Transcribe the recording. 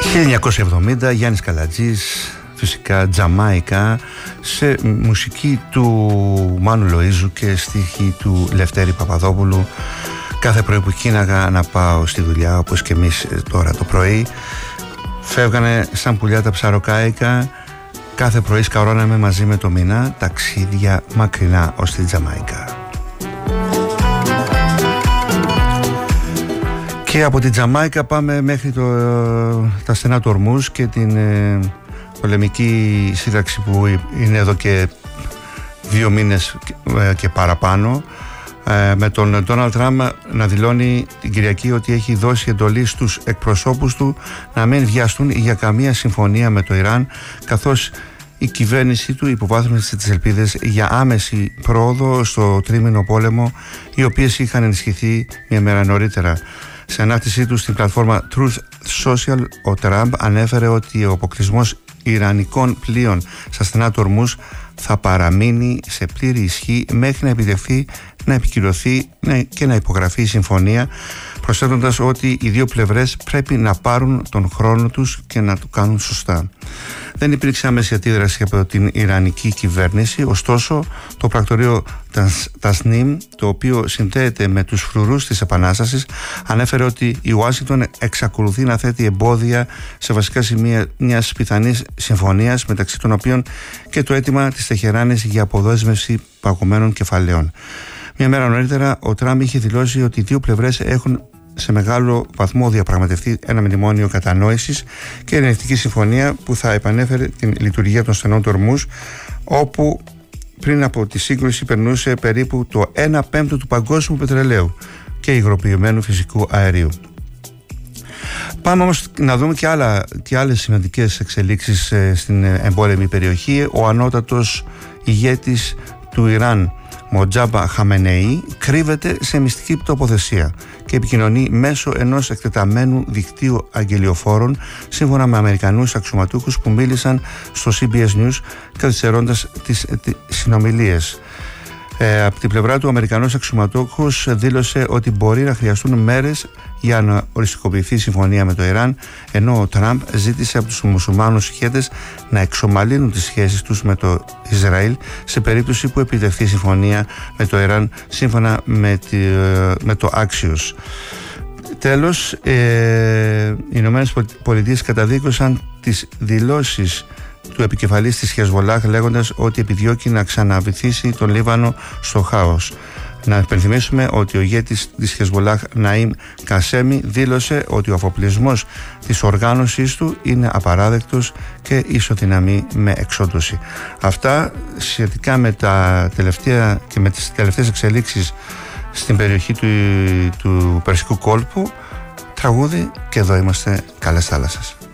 1970, Γιάννης Καλατζής, φυσικά Τζαμάικα, σε μουσική του Μάνου Λοΐζου και στίχη του Λευτέρη Παπαδόπουλου. Κάθε πρωί που κίναγα να πάω στη δουλειά, όπως και εμείς τώρα το πρωί, φεύγανε σαν πουλιά τα ψαροκάικα. Κάθε πρωί σκαρώναμε μαζί με το Μινά ταξίδια μακρινά ως τη Τζαμάικα. Και από την Τζαμάικα πάμε μέχρι τα στενά του Ορμούζ και την πολεμική σύραξη που είναι εδώ και 2 μήνες και παραπάνω, με τον Ντόναλντ Τραμπ να δηλώνει την Κυριακή ότι έχει δώσει εντολή στους εκπροσώπους του να μην βιαστούν για καμία συμφωνία με το Ιράν, καθώς η κυβέρνηση του υποβάθμισε τις ελπίδες για άμεση πρόοδο στο τρίμηνο πόλεμο, οι οποίες είχαν ενισχυθεί μια μέρα νωρίτερα. Σε ανάρτησή του στην πλατφόρμα Truth Social, ο Τραμπ ανέφερε ότι ο αποκλεισμός ιρανικών πλοίων στα στενά του Ορμούζ θα παραμείνει σε πλήρη ισχύ μέχρι να επιτευχθεί, να επικυρωθεί και να υπογραφεί η συμφωνία, προσθέτοντας ότι οι δύο πλευρές πρέπει να πάρουν τον χρόνο τους και να το κάνουν σωστά. Δεν υπήρξε άμεση αντίδραση από την Ιρανική κυβέρνηση, ωστόσο το πρακτορείο Τασνίμ, το οποίο συνδέεται με τους φρουρούς της Επανάστασης, ανέφερε ότι η Ουάσιγκτον εξακολουθεί να θέτει εμπόδια σε βασικά σημεία μιας πιθανής συμφωνίας, μεταξύ των οποίων και το αίτημα της Τεχεράνης για αποδέσμευση παγωμένων κεφαλαίων. Μια μέρα νωρίτερα, ο Τραμπ είχε δηλώσει ότι οι δύο πλευρές έχουν σε μεγάλο βαθμό διαπραγματευτεί ένα μνημόνιο κατανόησης και ειρηνευτική συμφωνία που θα επανέφερε την λειτουργία των στενών του Ορμούζ, όπου πριν από τη σύγκρουση περνούσε περίπου το 1/5 του παγκόσμιου πετρελαίου και υγροποιημένου φυσικού αερίου. Πάμε όμως να δούμε και άλλες σημαντικές εξελίξεις στην εμπόλεμη περιοχή. Ο ανώτατος ηγέτης του Ιράν, Μοτζάμπα Χαμενεή, κρύβεται σε μυστική τοποθεσία και επικοινωνεί μέσω ενός εκτεταμένου δικτύου αγγελιοφόρων, σύμφωνα με Αμερικανούς αξιωματούχους που μίλησαν στο CBS News, καθυστερώντας τις συνομιλίες. Από την πλευρά του, ο Αμερικανός αξιωματούχος δήλωσε ότι μπορεί να χρειαστούν μέρες για να οριστικοποιηθεί η συμφωνία με το Ιράν, ενώ ο Τραμπ ζήτησε από τους μουσουλμάνους ηγέτες να εξομαλύνουν τις σχέσεις τους με το Ισραήλ σε περίπτωση που επιτευχθεί η συμφωνία με το Ιράν, σύμφωνα με το Axios. Τέλος, οι Ηνωμένες Πολιτείες καταδίκωσαν τις δηλώσεις του επικεφαλής της Χεσβολάχ, λέγοντας ότι επιδιώκει να ξαναβυθίσει τον Λίβανο στο χάος. Να υπενθυμίσουμε ότι ο ηγέτης της Χεσβολάχ, Ναΐμ Κασέμι, δήλωσε ότι ο αφοπλισμός της οργάνωσής του είναι απαράδεκτος και ισοδυναμεί με εξόντωση. Αυτά σχετικά με τις τελευταίες εξελίξεις στην περιοχή του Περσικού κόλπου. Τραγούδι και εδώ είμαστε. Καλές θάλασσες.